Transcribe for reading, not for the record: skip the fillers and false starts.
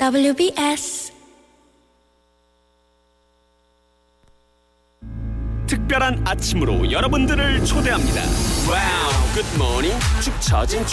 WBS 특별한 아침으로 여러분들을 초대합니다. 와우, 굿모닝 축 처진